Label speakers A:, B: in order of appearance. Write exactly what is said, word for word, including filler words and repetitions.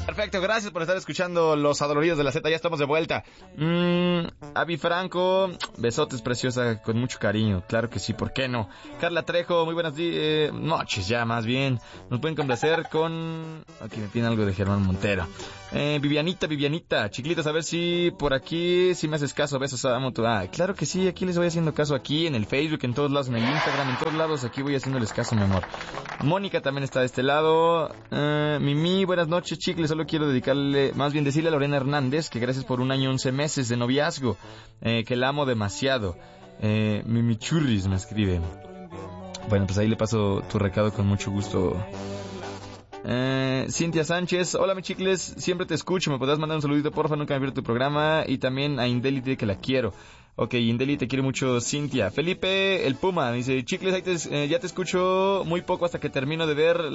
A: Perfecto, gracias por estar escuchando Los Adoloridos de la Z, ya estamos de vuelta. Mm, Avi Franco, besotes preciosa, con mucho cariño, claro que sí, ¿por qué no? Carla Trejo, muy buenas di- eh, noches ya, más bien. Nos pueden complacer con... Aquí me piden algo de Germán Montero. Eh, Vivianita, Vivianita, chiquilitos, a ver si por aquí, si me haces caso, besos, amo tu... Ah, claro que sí, aquí les voy haciendo caso, aquí en el Facebook, en todos lados, en el Instagram, en todos lados, aquí voy haciéndoles caso, mi amor. Mónica también está de este lado. Eh, Mimi, buenas noches, chicles. Solo quiero dedicarle, más bien decirle a Lorena Hernández que gracias por un año, once meses de noviazgo, eh, que la amo demasiado. Eh, Mimi Churris me escribe. Bueno, pues ahí le paso tu recado con mucho gusto. Eh, Cintia Sánchez, hola mi chicles, siempre te escucho, me podrás mandar un saludito porfa, nunca me pierdo tu programa. Y también a Indeli que la quiero. Ok, Indeli te quiere mucho, Cintia. Felipe el Puma dice, chicles, ahí te, eh, ya te escucho muy poco hasta que termino de ver